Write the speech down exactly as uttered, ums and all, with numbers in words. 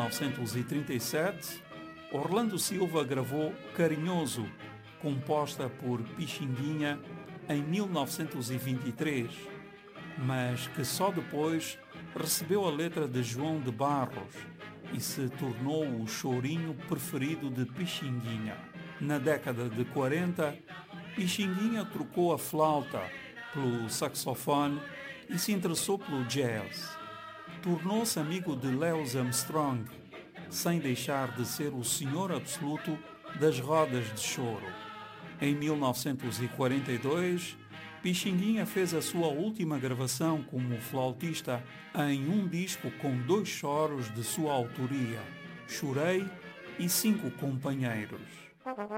novecentos e trinta e sete, Orlando Silva gravou Carinhoso, composta por Pixinguinha em mil novecentos e vinte e três, mas que só depois recebeu a letra de João de Barros e se tornou o chorinho preferido de Pixinguinha. Na década de quarenta, Pixinguinha trocou a flauta pelo saxofone e se interessou pelo jazz. Tornou-se amigo de Louis Armstrong, sem deixar de ser o senhor absoluto das rodas de choro. Em mil novecentos e quarenta e dois, Pixinguinha fez a sua última gravação como flautista em um disco com dois choros de sua autoria, Chorei e Cinco Companheiros.